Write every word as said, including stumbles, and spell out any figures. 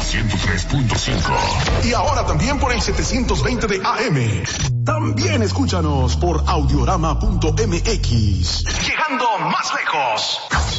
ciento tres punto cinco. Y ahora también por el setecientos veinte de A M. También escúchanos por audiorama punto m x. Llegando más lejos.